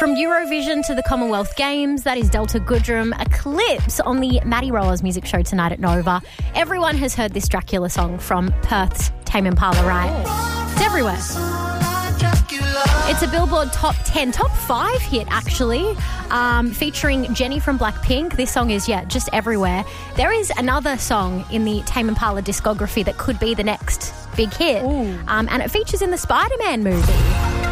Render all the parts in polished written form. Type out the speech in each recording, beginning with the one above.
From Eurovision to the Commonwealth Games, that is Delta Goodrem Eclipse on the Maddie Rowers music show tonight at Nova. Everyone has heard this Dracula song from Perth's Tame Impala, right? It's everywhere. It's a Billboard top 10, top 5 hit, actually, featuring Jenny from Blackpink. This song is, just everywhere. There is another song in the Tame Impala discography that could be the next big hit, and it features in the Spider-Man movie.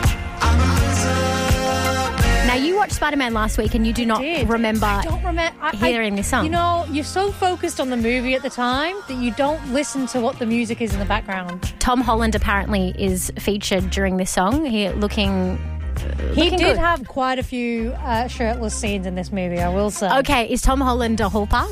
Now, you watched Spider-Man last week and you do not remember hearing this song. You know, you're so focused on the movie at the time that you don't listen to what the music is in the background. Tom Holland apparently is featured during this song. He did good. Have quite a few shirtless scenes in this movie, I will say. Okay, is Tom Holland a hall pass?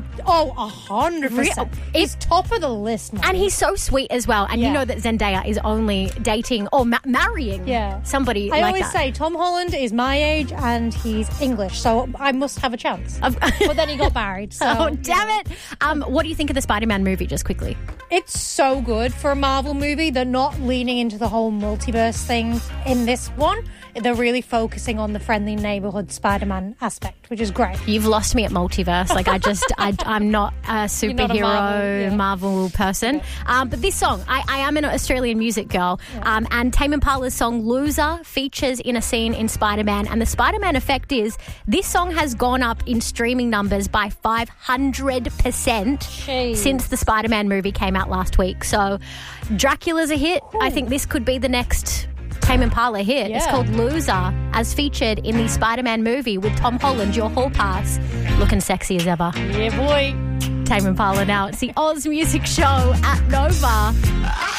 100%. He's top of the list, man. And he's so sweet as well. And you know that Zendaya is only dating or marrying somebody like that. I always say Tom Holland is my age and he's English, so I must have a chance. But then he got married. So, oh, damn it. What do you think of the Spider-Man movie, just quickly? It's so good for a Marvel movie. They're not leaning into the whole multiverse thing in this one. They're really focusing on the friendly neighborhood Spider-Man aspect, which is great. You've lost me at multiverse. Like, I'm not a superhero Marvel person. Yeah. But this song, I am an Australian music girl. Yeah. And Tame Impala's song Loser features in a scene in Spider-Man. And the Spider-Man effect is this song has gone up in streaming numbers by 500% since the Spider-Man movie came out last week. So Dracula's a hit. Ooh. I think this could be the next Tame Impala hit. Yeah. It's called Loser, as featured in the Spider-Man movie with Tom Holland, your hall pass, looking sexy as ever. Yeah, boy. Tame Impala now. It's the Oz Music Show at Nova.